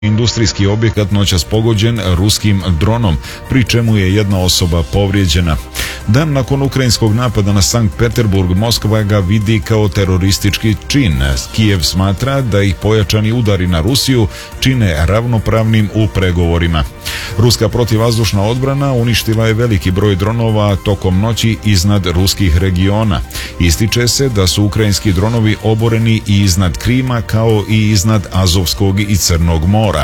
Industrijski objekat noćas pogođen ruskim dronom, pri čemu je jedna osoba povrijeđena. Dan nakon ukrajinskog napada na Sankt Peterburg, Moskva ga vidi kao teroristički čin. Kijev smatra da ih pojačani udari na Rusiju čine ravnopravnim u pregovorima. Ruska protivvazdušna odbrana uništila je veliki broj dronova tokom noći iznad ruskih regiona. Ističe se da su ukrajinski dronovi oboreni i iznad Krima kao i iznad Azovskog i Crnog mora.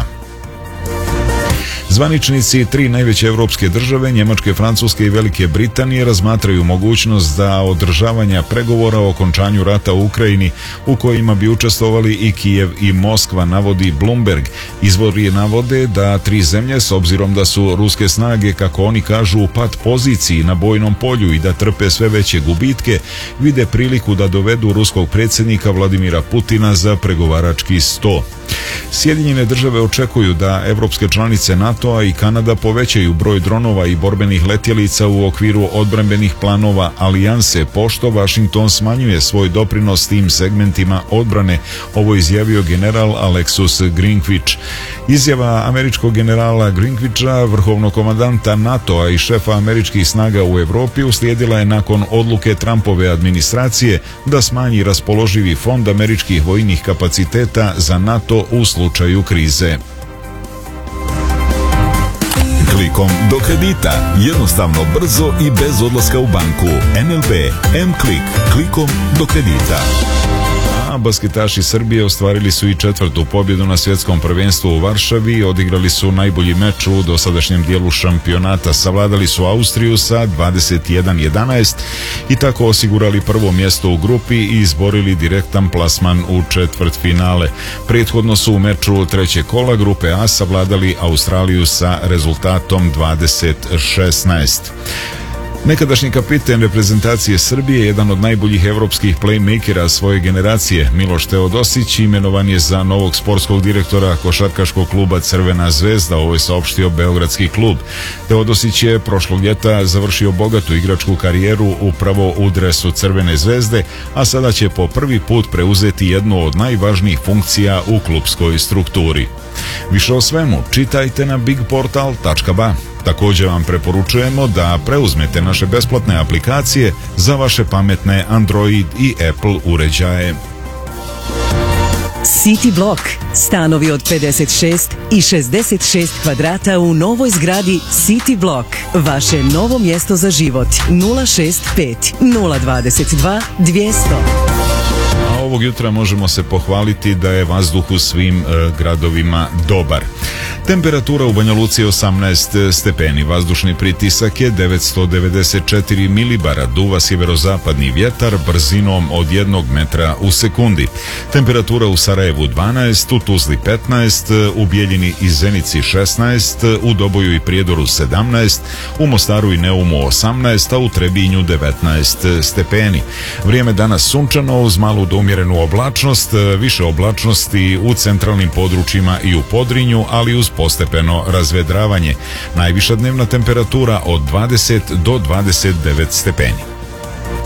Zvaničnici tri najveće europske države, Njemačke, Francuske i Velike Britanije, razmatraju mogućnost za održavanja pregovora o okončanju rata u Ukrajini, u kojima bi učestvovali i Kijev i Moskva, navodi Bloomberg. Izvori navode da tri zemlje, s obzirom da su ruske snage, kako oni kažu, u pat poziciji na bojnom polju i da trpe sve veće gubitke, vide priliku da dovedu ruskog predsjednika Vladimira Putina za pregovarački sto. Sjedinjene države očekuju da evropske članice NATO-a i Kanada povećaju broj dronova i borbenih letjelica u okviru odbrambenih planova alijanse, pošto Washington smanjuje svoj doprinos tim segmentima odbrane, ovo izjavio general Alexus Grinkvič. Izjava američkog generala Grinkviča, vrhovnog komandanta NATO-a i šefa američkih snaga u Europi, uslijedila je nakon odluke Trumpove administracije da smanji raspoloživi fond američkih vojnih kapaciteta za NATO u slučaju krize. Klikom do kredita. Jednostavno, brzo i bez odlaska u banku. NLB M-Klik. Klikom do kredita. A basketaši Srbije ostvarili su i četvrtu pobjedu na svjetskom prvenstvu u Varšavi, odigrali su najbolji meč u dosadašnjem dijelu šampionata, savladali su Austriju sa 21-11 i tako osigurali prvo mjesto u grupi i izborili direktan plasman u četvrtfinale. Prethodno su u meču trećeg kola grupe A savladali Australiju sa rezultatom 20-16. Nekadašnji kapiten reprezentacije Srbije, jedan od najboljih evropskih playmakera svoje generacije, Miloš Teodosić, imenovan je za novog sportskog direktora košarkaškog kluba Crvena zvezda, ovo je saopštio beogradski klub. Teodosić je prošlog ljeta završio bogatu igračku karijeru upravo u dresu Crvene zvezde, a sada će po prvi put preuzeti jednu od najvažnijih funkcija u klupskoj strukturi. Više o svemu čitajte na bigportal.ba. Također vam preporučujemo da preuzmete naše besplatne aplikacije za vaše pametne Android i Apple uređaje. City Block. Stanovi od 56 i 66 kvadrata u novoj zgradi City Block. Vaše novo mjesto za život. 065 022 200. Ovog jutra možemo se pohvaliti da je vazduh u svim gradovima dobar. Temperatura u Banja Luci je 18 stepeni, vazdušni pritisak je 994 milibara, duva sjeverozapadni vjetar brzinom od 1 metra u sekundi. Temperatura u Sarajevu 12, u Tuzli 15, u Bijeljini i Zenici 16, u Doboju i Prijedoru 17, u Mostaru i Neumu 18, a u Trebinju 19 stepeni. Vrijeme danas sunčano uz malu do umjerenu oblačnost, više oblačnosti u centralnim područjima i u Podrinju, ali uz postepeno razvedravanje. Najviša dnevna temperatura od 20 do 29 stepeni.